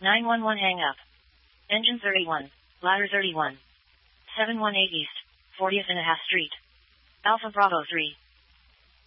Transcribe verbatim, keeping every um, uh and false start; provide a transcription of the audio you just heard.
nine one one hang up. Engine thirty-one, ladder thirty-one. seven one eight East, fortieth and a half Street. Alpha Bravo three.